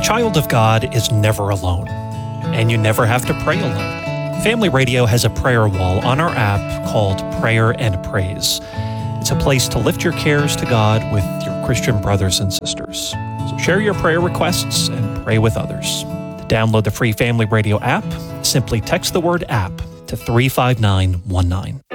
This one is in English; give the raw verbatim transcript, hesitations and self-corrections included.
child of God is never alone, and you never have to pray alone. Family Radio has a prayer wall on our app called Prayer and Praise. It's a place to lift your cares to God with your Christian brothers and sisters. So share your prayer requests and pray with others. To download the free Family Radio app, simply text the word app to three five nine one nine.